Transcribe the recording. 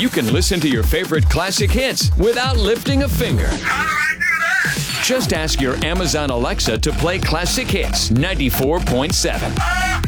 you can listen to your favorite classic hits without lifting a finger. How do I do that? Just ask your Amazon Alexa to play Classic Hits 94.7.